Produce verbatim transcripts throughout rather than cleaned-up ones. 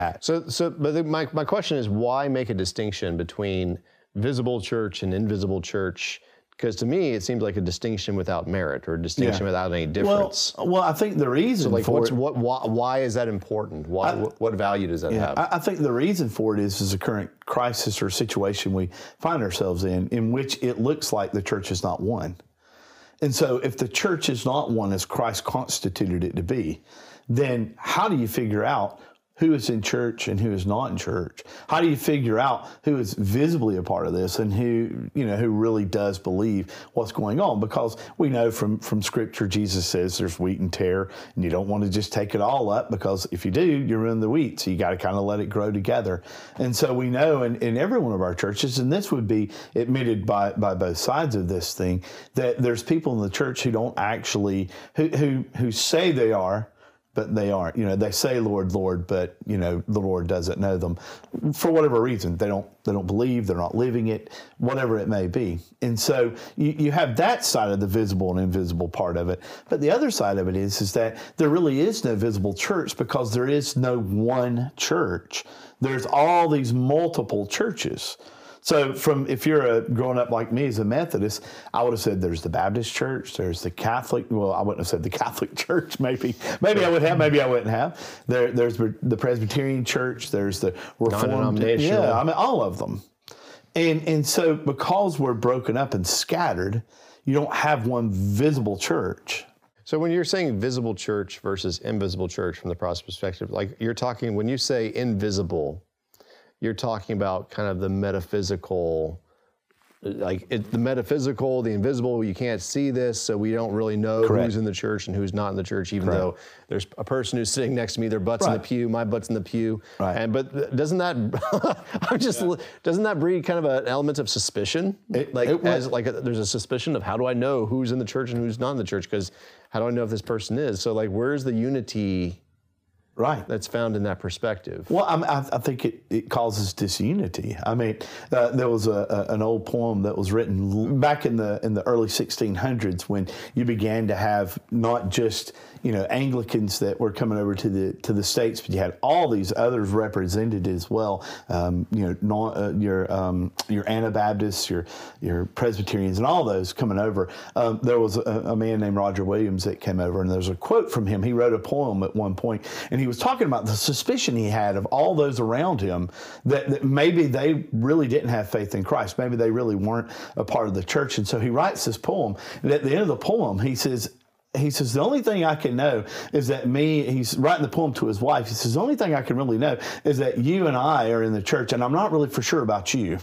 So, so, but the, my my question is, why make a distinction between visible church and invisible church? Because to me, it seems like a distinction without merit, or a distinction yeah. without any difference. Well, well, I think the reason so like, for what's, it, what, why, why is that important? Why, I, what value does that yeah, have? I, I think the reason for it is is the current crisis or situation we find ourselves in, in which it looks like the church is not one. And so, if the church is not one as Christ constituted it to be, then how do you figure out who is in church and who is not in church? How do you figure out who is visibly a part of this and who, you know, who really does believe what's going on? Because we know from, from Scripture, Jesus says there's wheat and tare, and you don't want to just take it all up, because if you do, you ruin the wheat. So you got to kind of let it grow together. And so we know in, in every one of our churches, and this would be admitted by, by both sides of this thing, that there's people in the church who don't actually, who, who, who say they are, but they aren't. You know, they say Lord, Lord, but, you know, the Lord doesn't know them for whatever reason. They don't they don't believe, they're not living it, whatever it may be. And so you, you have that side of the visible and invisible part of it. But the other side of it is, is that there really is no visible church, because there is no one church. There's all these multiple churches. So from, if you're a, growing up like me as a Methodist, I would have said there's the Baptist church, there's the Catholic, well, I wouldn't have said the Catholic church, maybe. Maybe I would have, maybe I wouldn't have. There, there's the Presbyterian church, there's the Reformed, yeah, I mean, all of them. And, and so because we're broken up and scattered, you don't have one visible church. So when you're saying visible church versus invisible church from the Protestant perspective, like you're talking, when you say invisible, you're talking about kind of the metaphysical, like it, the metaphysical, the invisible, you can't see this, so we don't really know Correct. Who's in the church and who's not in the church, even Correct. Though there's a person who's sitting next to me, their butt's right. in the pew, my butt's in the pew. Right. And but doesn't that, I'm just, yeah. doesn't that breed kind of an element of suspicion? It, like it as like a, there's a suspicion of, how do I know who's in the church and who's not in the church? Because how do I know if this person is? So like, where's the unity Right. that's found in that perspective? Well, I, I think it, it causes disunity. I mean, uh, there was a, a, an old poem that was written back in the in the early sixteen hundreds, when you began to have not just, you know, Anglicans that were coming over to the to the States, but you had all these others represented as well. Um, you know, not, uh, your um, your Anabaptists, your your Presbyterians, and all those coming over. Um, there was a, a man named Roger Williams that came over, and there's a quote from him. He wrote a poem at one point, and he was talking about the suspicion he had of all those around him, that, that maybe they really didn't have faith in Christ. Maybe they really weren't a part of the church. And so he writes this poem, and at the end of the poem, he says, He says, the only thing I can know is that me, he's writing the poem to his wife. He says, the only thing I can really know is that you and I are in the church, and I'm not really for sure about you.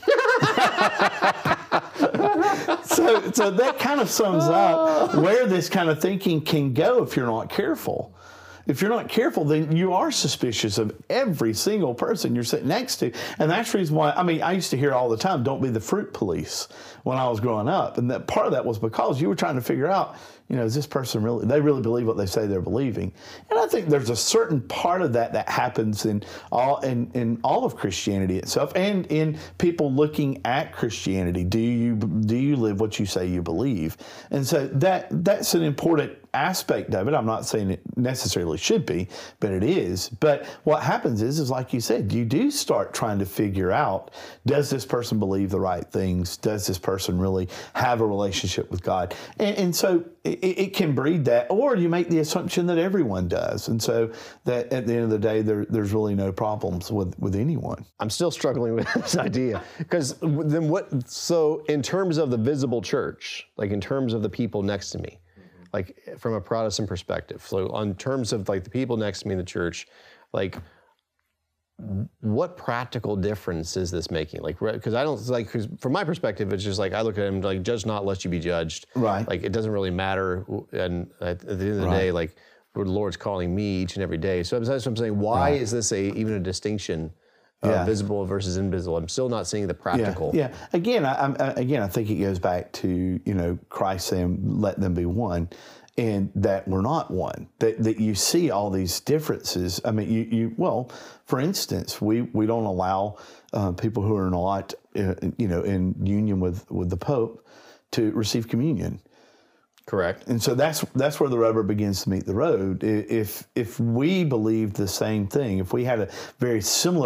so, so that kind of sums up where this kind of thinking can go if you're not careful. If you're not careful, then you are suspicious of every single person you're sitting next to. And that's the reason why, I mean, I used to hear all the time, don't be the fruit police, when I was growing up. And that part of that was because you were trying to figure out, you know, is this person really, they really believe what they say they're believing? And I think there's a certain part of that that happens in all in, in all of Christianity itself, and in people looking at Christianity. Do you do you live what you say you believe? And so that that's an important aspect of it. I'm not saying it necessarily should be, but it is. But what happens is, is like you said, you do start trying to figure out, does this person believe the right things? Does this person really have a relationship with God? And, and so it, it can breed that, or you make the assumption that everyone does. And so that at the end of the day, there, there's really no problems with, with anyone. I'm still struggling with this idea, because then what, so in terms of the visible church, like in terms of the people next to me, like from a Protestant perspective, so on terms of like the people next to me in the church, like what practical difference is this making? Like, because I don't, like, cause from my perspective, it's just like, I look at him like, judge not lest you be judged. Right. Like, it doesn't really matter. And at, at the end of the Right. day, like, the Lord's calling me each and every day. So that's what I'm saying. Why right. is this a even a distinction? Uh, yeah. Visible versus invisible. I'm still not seeing the practical. Yeah, yeah. Again, I, I, again, I think it goes back to, you know, Christ saying, "Let them be one," and that we're not one. That that you see all these differences. I mean, you, you well, for instance, we we don't allow uh, people who are not, uh, you know, in union with with the Pope to receive communion. Correct. And so that's that's where the rubber begins to meet the road. I- If if we believed the same thing, if we had a very similar